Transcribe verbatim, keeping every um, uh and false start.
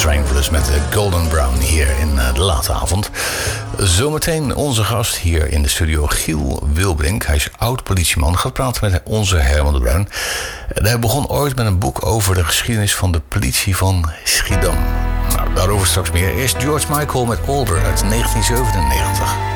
Stranglers met Golden Brown hier in de late avond. Zometeen onze gast hier in de studio, Giel Wilbrink. Hij is oud-politieman, gaat praten met onze Herman de Bruin. Hij begon ooit met een boek over de geschiedenis van de politie van Schiedam. Nou, daarover straks meer. Eerst George Michael met Older uit negentien zevenennegentig.